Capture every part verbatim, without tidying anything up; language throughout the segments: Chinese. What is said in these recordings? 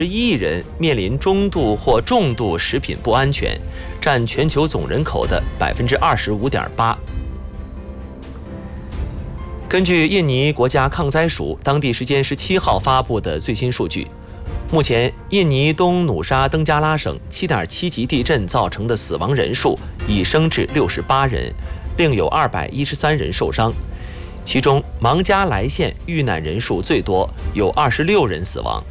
一亿人面临中度或重度食品不安全，占全球总人口的百分之二十五点八。根据印尼国家抗灾署当地时间十七号发布的最新数据，目前印尼东努沙登加拉省 七点七 级地震造成的死亡人数已升至六十八人，另有二百一十三人受伤。其中芒加莱县遇难人数最多，有二十六人死亡。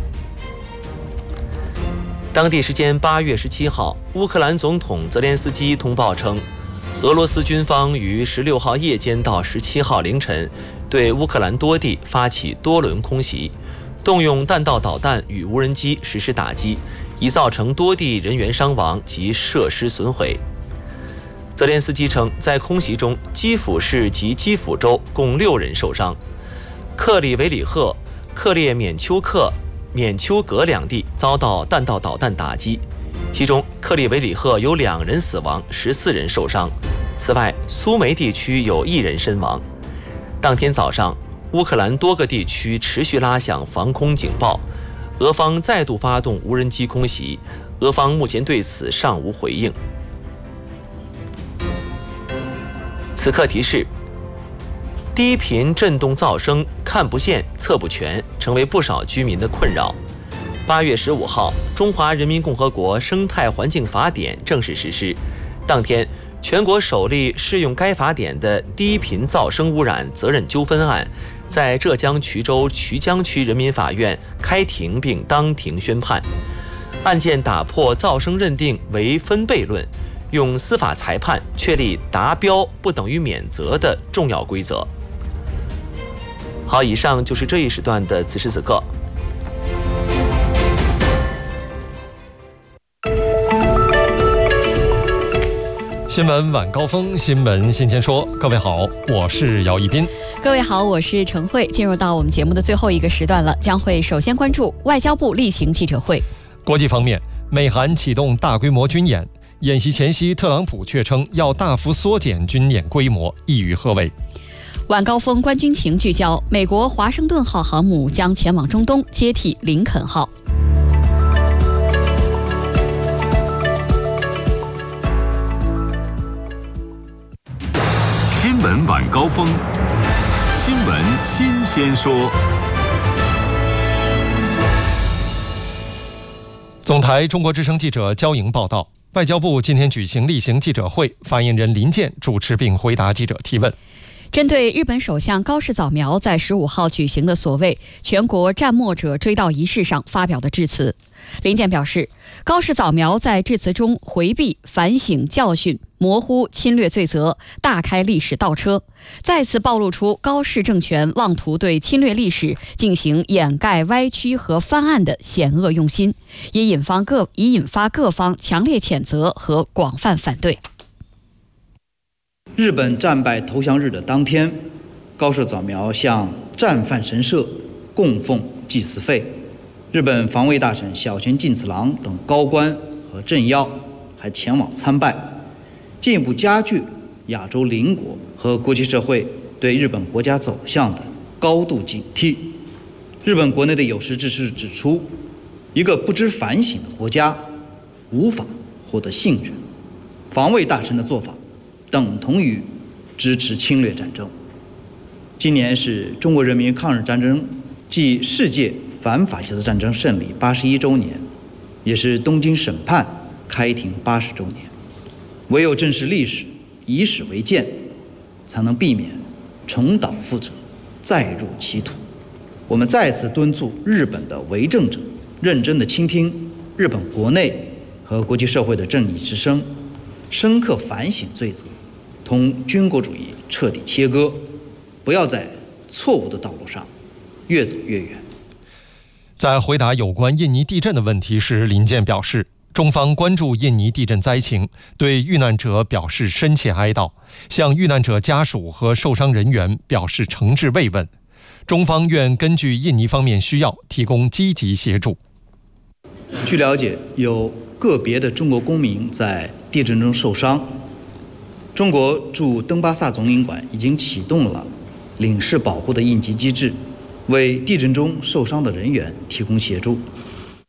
当地时间八月十七号，乌克兰总统泽连斯基通报称，俄罗斯军方于十六号夜间到十七号凌晨对乌克兰多地发起多轮空袭，动用弹道导弹与无人机实施打击，已造成多地人员伤亡及设施损毁。泽连斯基称，在空袭中，基辅市及基辅州共六人受伤，克里维里赫、克列缅丘克、缅丘格两地遭到弹道导弹打击，其中克里维里赫有两人死亡，十四人受伤。此外，苏梅地区有一人身亡。当天早上，乌克兰多个地区持续拉响防空警报，俄方再度发动无人机空袭，俄方目前对此尚无回应。此刻提示：低频震动噪声看不见、测不全，成为不少居民的困扰。八月十五号，《中华人民共和国生态环境法典》正式实施。当天，全国首例适用该法典的低频噪声污染责任纠纷案，在浙江衢州衢江区人民法院开庭并当庭宣判。案件打破噪声认定为分贝论，用司法裁判确立达标不等于免责的重要规则。好，以上就是这一时段的此时此刻。 新闻晚高峰，新闻新鲜说。各位好，我是姚一斌。 各位好，我是陈慧。进入到我们节目的最后一个时段了，将会首先关注外交部例行记者会。 国际方面，美韩启动大规模军演，演习前夕，特朗普却称要大幅缩减军演规模，意欲何为？ 晚高峰观军情聚焦，美国华盛顿号航母将前往中东，接替林肯号。 新闻晚高峰，新闻新鲜说。 总台中国之声记者焦莹报道，外交部今天举行例行记者会，发言人林健主持并回答记者提问。 针对日本首相高市早苗在十五号举行的所谓全国战没者追悼仪式上发表的致辞，林健表示，高市早苗在致辞中回避反省教训，模糊侵略罪责，大开历史倒车，再次暴露出高市政权妄图对侵略历史进行掩盖、歪曲和翻案的险恶用心，也引发各已引发各方强烈谴责和广泛反对。 日本战败投降日的当天，高市早苗向战犯神社供奉祭祀费，日本防卫大臣小泉进次郎等高官和政要还前往参拜，进一步加剧亚洲邻国和国际社会对日本国家走向的高度警惕。日本国内的有识之士指出，一个不知反省的国家无法获得信任，防卫大臣的做法等同于支持侵略战争。今年是中国人民抗日战争暨世界反法西斯战争胜利八十一周年，也是东京审判开庭八十周年。唯有正视历史，以史为鉴，才能避免重蹈覆辙，再入歧途。我们再次敦促日本的为政者认真地倾听日本国内和国际社会的正义之声，深刻反省罪责，同军国主义彻底切割，不要在错误的道路上越走越远。 在回答有关印尼地震的问题时，林健表示，中方关注印尼地震灾情，对遇难者表示深切哀悼，向遇难者家属和受伤人员表示诚挚慰问。中方愿根据印尼方面需要，提供积极协助。 据了解，有个别的中国公民在地震中受伤，中国驻登巴萨总领馆已经启动了领事保护的应急机制，为地震中受伤的人员提供协助。